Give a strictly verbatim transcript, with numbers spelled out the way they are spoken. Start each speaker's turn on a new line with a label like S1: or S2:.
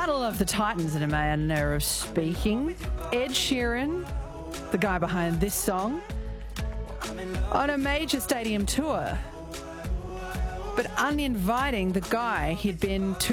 S1: Battle of the Titans in a manner of speaking. Ed Sheeran, the guy behind this song, on a major stadium tour, but uninviting the guy he'd been to